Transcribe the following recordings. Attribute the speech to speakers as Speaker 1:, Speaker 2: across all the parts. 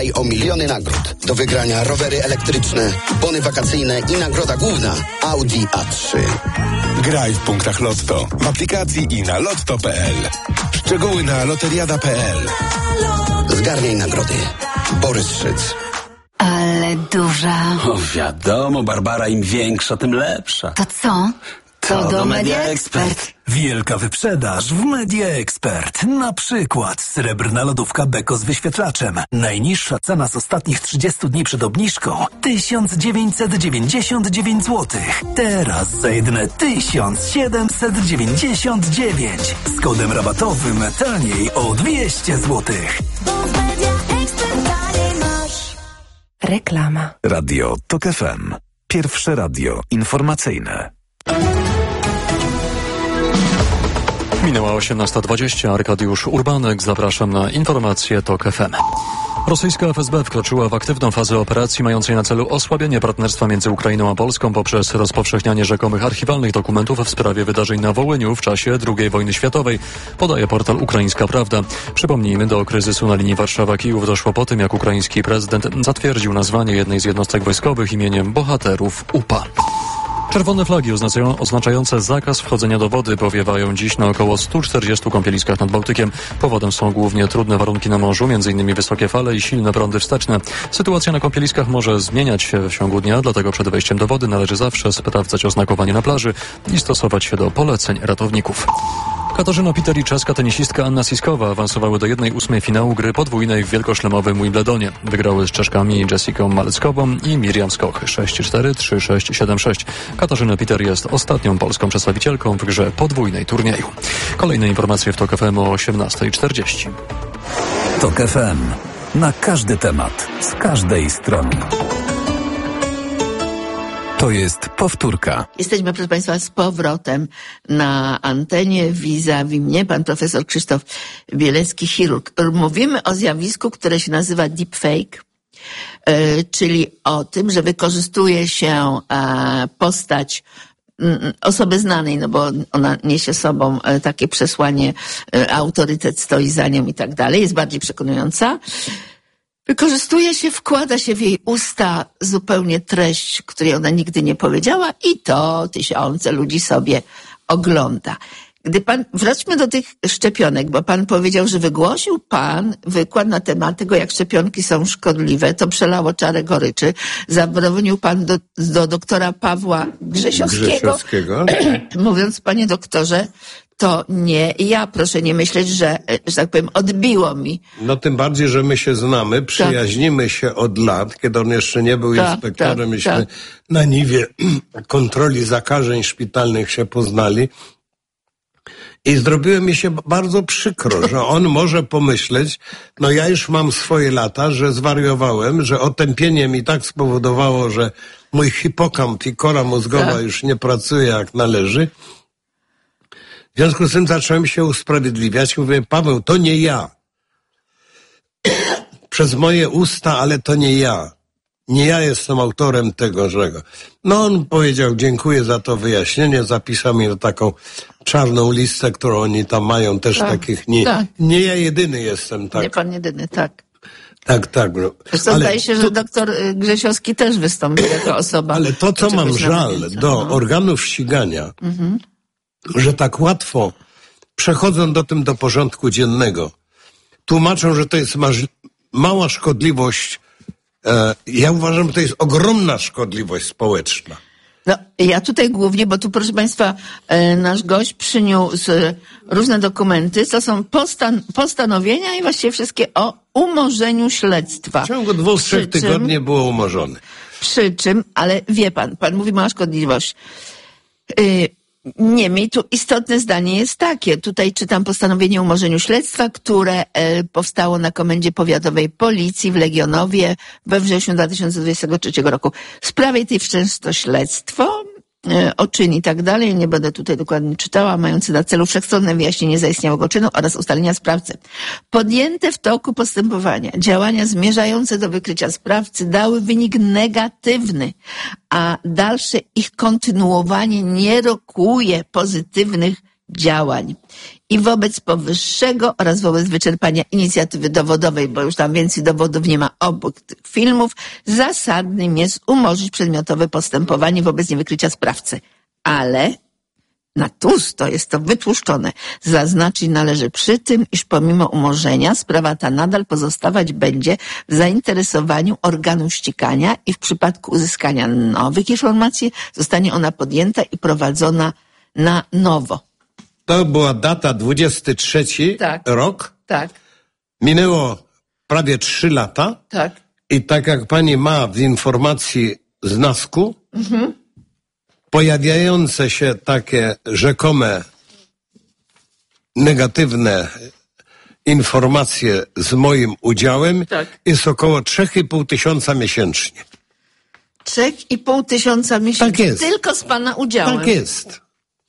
Speaker 1: O miliony nagród. Do wygrania rowery elektryczne, bony wakacyjne i nagroda główna Audi A3.
Speaker 2: Graj w punktach Lotto, w aplikacji i na lotto.pl. Szczegóły na loteriada.pl.
Speaker 1: Zgarniaj nagrody. Borys Szyc.
Speaker 3: Ale duża.
Speaker 4: O, wiadomo, Barbara, im większa, tym lepsza.
Speaker 3: To co? To do Media Expert.
Speaker 5: Wielka wyprzedaż w Media Expert. Na przykład srebrna lodówka Beko z wyświetlaczem. Najniższa cena z ostatnich 30 dni przed obniżką 1999 zł. Teraz za jedyne 1799. Z kodem rabatowym taniej o 200 zł.
Speaker 3: Reklama.
Speaker 2: Radio TOK FM. Pierwsze radio informacyjne.
Speaker 6: Minęła 18:20, Arkadiusz Urbanek, zapraszam na informacje TOK FM. Rosyjska FSB wkroczyła w aktywną fazę operacji mającej na celu osłabienie partnerstwa między Ukrainą a Polską poprzez rozpowszechnianie rzekomych archiwalnych dokumentów w sprawie wydarzeń na Wołyniu w czasie II wojny światowej, podaje portal Ukraińska Prawda. Przypomnijmy, do kryzysu na linii Warszawa-Kijów doszło po tym, jak ukraiński prezydent zatwierdził nazwanie jednej z jednostek wojskowych imieniem bohaterów UPA. Czerwone flagi oznaczające zakaz wchodzenia do wody powiewają dziś na około 140 kąpieliskach nad Bałtykiem. Powodem są głównie trudne warunki na morzu, m.in. wysokie fale i silne prądy wsteczne. Sytuacja na kąpieliskach może zmieniać się w ciągu dnia, dlatego przed wejściem do wody należy zawsze sprawdzać oznakowanie na plaży i stosować się do poleceń ratowników. Katarzyna Peter i czeska tenisistka Anna Siskowa awansowały do 1/8 finału gry podwójnej w wielkoszlemowym Wimbledonie. Wygrały z Czeszkami Jessiką Maleckową i Miriam Skoch 6-4, 3-6, 7-6. Katarzyna Peter jest ostatnią polską przedstawicielką w grze podwójnej turnieju. Kolejne informacje w TOK FM o 18:40.
Speaker 2: TOK FM. Na każdy temat, z każdej strony. To jest powtórka.
Speaker 7: Jesteśmy, proszę Państwa, z powrotem na antenie. Vis-a-vis mnie pan profesor Krzysztof Bielecki, chirurg. Mówimy o zjawisku, które się nazywa deepfake, czyli o tym, że wykorzystuje się postać osoby znanej, no bo ona niesie sobą takie przesłanie, autorytet stoi za nią i tak dalej, jest bardziej przekonująca. Wykorzystuje się, wkłada się w jej usta zupełnie treść, której ona nigdy nie powiedziała i to tysiące ludzi sobie ogląda. Wróćmy do tych szczepionek, bo pan powiedział, że wygłosił pan wykład na temat tego, jak szczepionki są szkodliwe. To przelało czarę goryczy. Zabronił pan do doktora Pawła Grzesiowskiego. Mówiąc, panie doktorze, to nie ja, proszę nie myśleć, że tak powiem, odbiło mi.
Speaker 8: No tym bardziej, że my się znamy, przyjaźnimy się od lat, kiedy on jeszcze nie był inspektorem, myśmy na niwie kontroli zakażeń szpitalnych się poznali. I zrobiło mi się bardzo przykro, że on może pomyśleć, no ja już mam swoje lata, że zwariowałem, że otępienie mi tak spowodowało, że mój hipokamp i kora mózgowa już nie pracuje jak należy. W związku z tym zacząłem się usprawiedliwiać. Mówię, Paweł, to nie ja. Przez moje usta, ale to nie ja. Nie ja jestem autorem tego. No on powiedział, dziękuję za to wyjaśnienie, zapisał mi na taką czarną listę, którą oni tam mają, też takich. Nie ja jedyny jestem. Tak.
Speaker 7: Nie pan jedyny, tak.
Speaker 8: Tak. No.
Speaker 7: Zresztą zdaje się, że doktor Grzesiowski też wystąpił jako osoba.
Speaker 8: Ale to, co mam żal do organów ścigania, że tak łatwo przechodzą do porządku dziennego, tłumaczą, że to jest mała szkodliwość. Ja uważam, że to jest ogromna szkodliwość społeczna.
Speaker 7: No, ja tutaj głównie, bo tu, proszę Państwa, nasz gość przyniósł różne dokumenty, to są postanowienia i właściwie wszystkie o umorzeniu śledztwa.
Speaker 8: W ciągu 2-3 tygodni było umorzone.
Speaker 7: Przy czym, ale wie pan mówi mała szkodliwość. Niemniej tu istotne zdanie jest takie. Tutaj czytam postanowienie o umorzeniu śledztwa, które powstało na Komendzie Powiatowej Policji w Legionowie we wrześniu 2023 roku. W sprawie tej wszczęto śledztwo o czyn i tak dalej. Nie będę tutaj dokładnie czytała, mający na celu wszechstronne wyjaśnienie zaistniałego czynu oraz ustalenia sprawcy. Podjęte w toku postępowania działania zmierzające do wykrycia sprawcy dały wynik negatywny, a dalsze ich kontynuowanie nie rokuje pozytywnych działań. I wobec powyższego oraz wobec wyczerpania inicjatywy dowodowej, bo już tam więcej dowodów nie ma obok tych filmów, zasadnym jest umorzyć przedmiotowe postępowanie wobec niewykrycia sprawcy. Ale na tłusto jest to wytłuszczone. Zaznaczyć należy przy tym, iż pomimo umorzenia sprawa ta nadal pozostawać będzie w zainteresowaniu organu ścigania i w przypadku uzyskania nowych informacji zostanie ona podjęta i prowadzona na nowo.
Speaker 8: To była data 23 rok.
Speaker 7: Tak.
Speaker 8: Minęło prawie 3 lata.
Speaker 7: Tak.
Speaker 8: I tak jak pani ma w informacji z NASK-u, pojawiające się takie rzekome negatywne informacje z moim udziałem jest około 3,5 tysiąca miesięcznie.
Speaker 7: 3,5 tysiąca miesięcznie?
Speaker 8: Tak jest.
Speaker 7: Tylko z pana udziałem?
Speaker 8: Tak jest.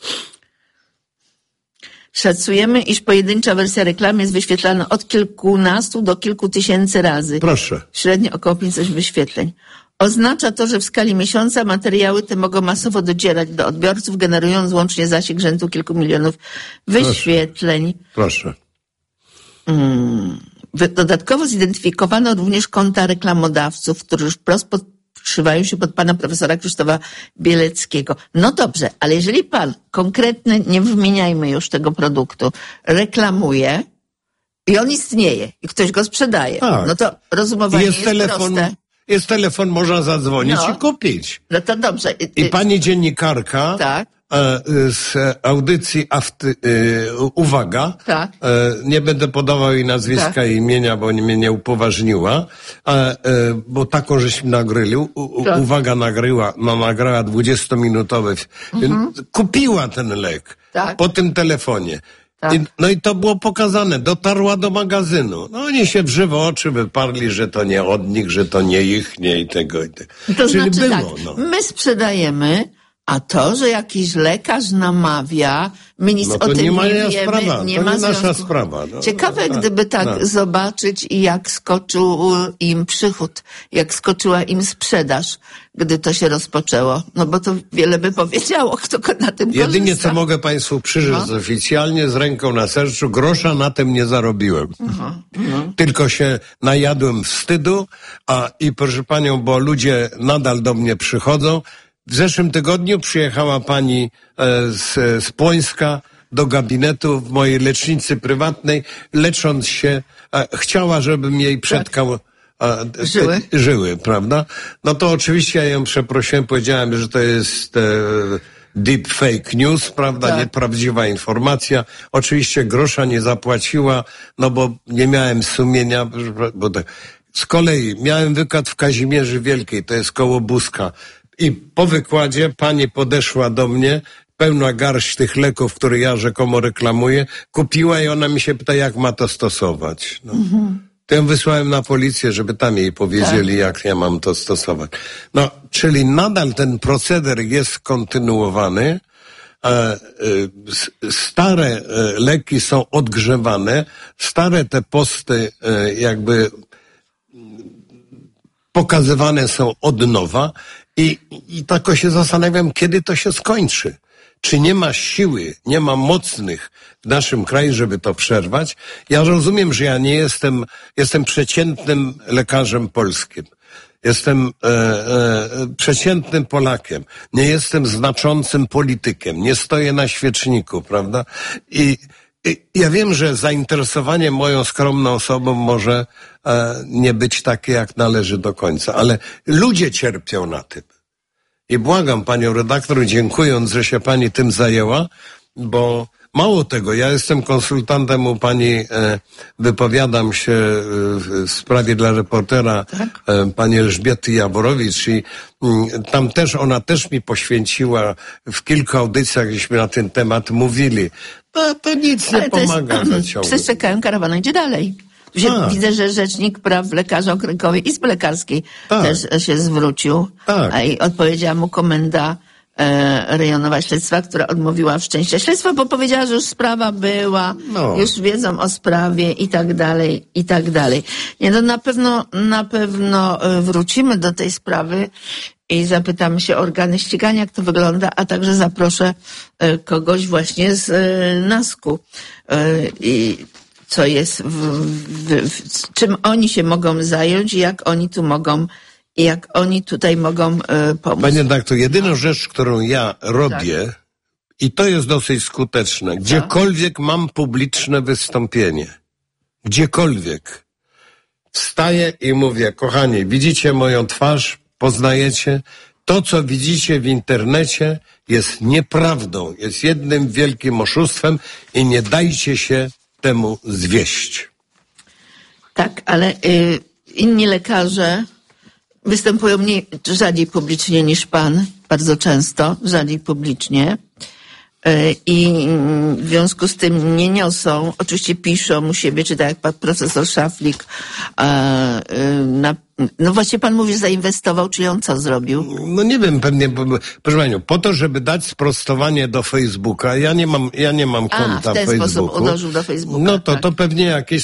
Speaker 7: Szacujemy, iż pojedyncza wersja reklamy jest wyświetlana od kilkunastu do kilku tysięcy razy.
Speaker 8: Proszę.
Speaker 7: Średnio około 500 wyświetleń. Oznacza to, że w skali miesiąca materiały te mogą masowo docierać do odbiorców, generując łącznie zasięg rzędu kilku milionów wyświetleń.
Speaker 8: Proszę.
Speaker 7: Dodatkowo zidentyfikowano również konta reklamodawców, którzy już wprost podszywają się pod pana profesora Krzysztofa Bieleckiego. No dobrze, ale jeżeli pan konkretny, nie wymieniajmy już tego produktu, reklamuje i on istnieje i ktoś go sprzedaje, no to rozumowanie jest proste.
Speaker 8: Jest telefon, można zadzwonić i kupić.
Speaker 7: No to dobrze.
Speaker 8: I pani dziennikarka z audycji Uwaga, nie będę podawał jej nazwiska i imienia, bo mnie nie upoważniła, bo taką żeśmy nagryli. Uwaga nagrała 20-minutowy. Kupiła ten lek po tym telefonie. No i to było pokazane, dotarła do magazynu. No oni się w żywo oczy wyparli, że to nie od nich, że to nie ich, nie i tego. I tego.
Speaker 7: To
Speaker 8: czyli
Speaker 7: znaczy
Speaker 8: było,
Speaker 7: my sprzedajemy, a to, że jakiś lekarz namawia, my nic o tym nie wiemy, nie ma związku.
Speaker 8: Nasza sprawa.
Speaker 7: Ciekawe, gdyby zobaczyć, jak skoczył im przychód, jak skoczyła im sprzedaż, gdy to się rozpoczęło. No bo to wiele by powiedziało, kto na tym korzysta.
Speaker 8: Jedynie co mogę państwu przyrzec oficjalnie, z ręką na sercu, grosza na tym nie zarobiłem. Tylko się najadłem wstydu, i proszę panią, bo ludzie nadal do mnie przychodzą. W zeszłym tygodniu przyjechała pani z Płońska do gabinetu w mojej lecznicy prywatnej, lecząc się, chciała, żebym jej przetkał żyły, prawda? No to oczywiście ja ją przeprosiłem, powiedziałem, że to jest deep fake news, prawda, nieprawdziwa informacja. Oczywiście grosza nie zapłaciła, no bo nie miałem sumienia, bo z kolei miałem wykład w Kazimierzy Wielkiej, to jest koło Buska. I po wykładzie pani podeszła do mnie, pełna garść tych leków, które ja rzekomo reklamuję, kupiła i ona mi się pyta, jak ma to stosować. No. To ją wysłałem na policję, żeby tam jej powiedzieli, jak ja mam to stosować. No, czyli nadal ten proceder jest kontynuowany. Stare leki są odgrzewane, stare te posty jakby pokazywane są od nowa. I tak się zastanawiam, kiedy to się skończy. Czy nie ma siły, nie ma mocnych w naszym kraju, żeby to przerwać? Ja rozumiem, że ja nie jestem przeciętnym lekarzem polskim. Jestem przeciętnym Polakiem. Nie jestem znaczącym politykiem. Nie stoję na świeczniku, prawda? I ja wiem, że zainteresowanie moją skromną osobą może nie być takie, jak należy do końca, ale ludzie cierpią na tym. I błagam panią redaktor, dziękując, że się pani tym zajęła, bo mało tego, ja jestem konsultantem u pani, wypowiadam się w sprawie dla reportera pani Elżbiety Jaworowicz i tam też, ona też mi poświęciła w kilku audycjach, gdzieśmy na ten temat mówili. No, to nic nie pomaga.
Speaker 7: Wszyscy czekają, karawana idzie dalej. Widzę, że Rzecznik Praw Lekarza Okręgowej Izby Lekarskiej też się zwrócił. I odpowiedziała mu komenda rejonowa śledztwa, która odmówiła wszczęcia śledztwa, bo powiedziała, że już sprawa była, już wiedzą o sprawie i tak dalej, i tak dalej. Nie, no na pewno wrócimy do tej sprawy i zapytamy się organy ścigania, jak to wygląda, a także zaproszę kogoś właśnie z NASK-u i co jest, czym oni się mogą zająć i jak oni tutaj mogą pomóc.
Speaker 8: Panie redaktor, jedyna rzecz, którą ja robię, i to jest dosyć skuteczne, gdziekolwiek mam publiczne wystąpienie, gdziekolwiek, wstaję i mówię, kochani, widzicie moją twarz, poznajecie? To, co widzicie w internecie, jest nieprawdą, jest jednym wielkim oszustwem i nie dajcie się temu zwieść.
Speaker 7: Tak, ale inni lekarze występują rzadziej publicznie niż pan, bardzo często, rzadziej publicznie. I w związku z tym nie niosą, oczywiście piszą u siebie, czy tak jak pan profesor Szaflik, no właśnie pan mówi, że zainwestował, czyli on co zrobił?
Speaker 8: No nie wiem, pewnie, proszę panią, po to, żeby dać sprostowanie do Facebooka, ja nie mam konta w
Speaker 7: ten
Speaker 8: Facebooku.
Speaker 7: sposób uderzył do Facebooka.
Speaker 8: No to pewnie jakieś